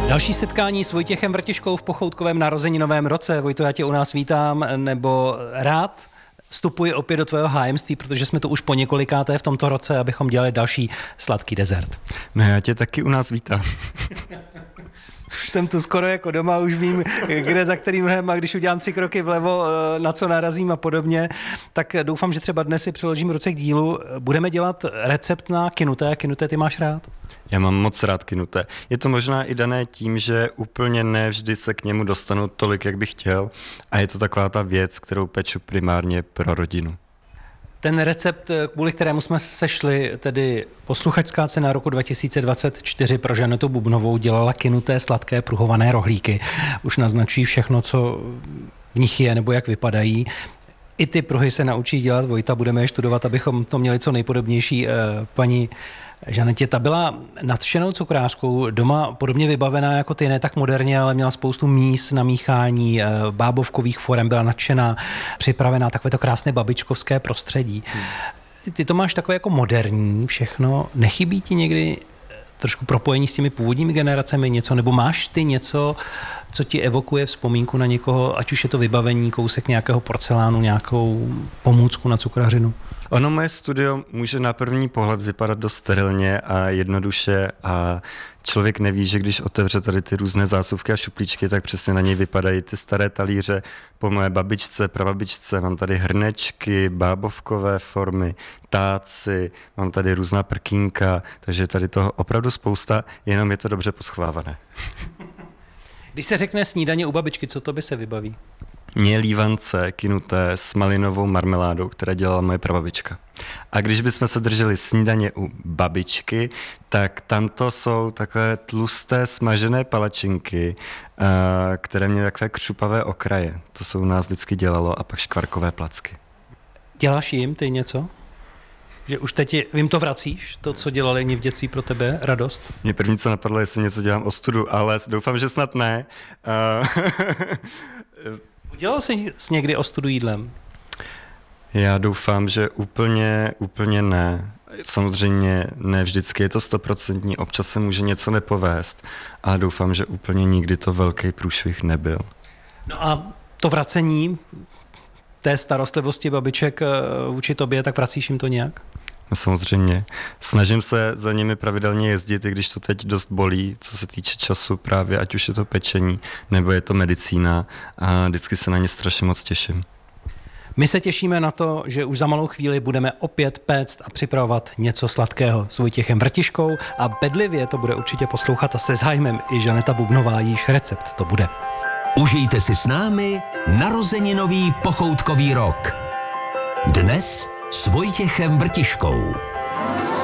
Další setkání s Vojtěchem Vrtiškou v pochoutkovém narozeninovém roce. Vojto, já tě u nás vítám, nebo rád vstupuji opět do tvého hájemství, protože jsme to už po několikáté v tomto roce, abychom dělali další sladký dezert. No já tě taky u nás vítám. Už jsem tu skoro jako doma, už vím, kde za kterým rohem, a když udělám 3 kroky vlevo, na co narazím a podobně, tak doufám, že třeba dnes si přiložím ruce k dílu. Budeme dělat recept na kinuté. Kinuté ty máš rád? Já mám moc rád kinuté. Je to možná i dané tím, že úplně ne vždy se k němu dostanu tolik, jak bych chtěl, a je to taková ta věc, kterou peču primárně pro rodinu. Ten recept, kvůli kterému jsme se sešli, tedy posluchačská cena roku 2024 pro Žanetu Bubnovou, dělala kinuté sladké pruhované rohlíky. Už naznačí všechno, co v nich je nebo jak vypadají. I ty pruhy se naučí dělat Vojta, budeme je studovat, abychom to měli co nejpodobnější. Paní Žanetě, ta byla nadšenou cukrářkou, doma podobně vybavená jako ty, ne tak moderně, ale měla spoustu míst na míchání, bábovkových forem, byla nadšená, připravená, takové to krásné babičkovské prostředí. Ty to máš takové jako moderní všechno, nechybí ti někdy trošku propojení s těmi původními generacemi něco, nebo máš ty něco, co ti evokuje vzpomínku na někoho, ať už je to vybavení, kousek nějakého porcelánu, nějakou pomůcku na cukrařinu? Ono, moje studio může na první pohled vypadat dost sterilně a jednoduše a člověk neví, že když otevře tady ty různé zásuvky a šuplíčky, tak přesně na něj vypadají ty staré talíře po mé babičce, prababičce. Mám tady hrnečky, bábovkové formy, táci, mám tady různá prkínka, takže tady toho opravdu spousta, jenom je to dobře poschovávané. Když se řekne snídaně u babičky, co to by se vybaví? Mě lívance kinuté s malinovou marmeládou, které dělala moje prababička. A když bychom se drželi snídaně u babičky, tak tamto jsou takové tlusté smažené palačinky, které měly takové křupavé okraje. To se u nás vždycky dělalo, a pak škvarkové placky. Děláš jim ty něco? Že už teď jim to vracíš, to, co dělali oni v dětství pro tebe, radost? Mě první, co napadlo, jestli něco dělám ostudu, ale doufám, že snad ne. Udělal jsi někdy ostudu jídlem? Já doufám, že úplně ne. Samozřejmě ne vždycky je to 100%, občas se může něco nepovést, a doufám, že úplně nikdy to velký průšvih nebyl. No a to vracení té starostlivosti babiček vůči tobě, tak vracíš jim to nějak? No samozřejmě. Snažím se za nimi pravidelně jezdit, i když to teď dost bolí, co se týče času právě, ať už je to pečení, nebo je to medicína, a vždycky se na ně strašně moc těším. My se těšíme na to, že už za malou chvíli budeme opět péct a připravovat něco sladkého s Vojtěchem Vrtiškou, a bedlivě to bude určitě poslouchat a se zájmem i Žaneta Bubnová, jíž recept to bude. Užijte si s námi narozeninový pochoutkový rok. Dnes s Vojtěchem Vrtiškou.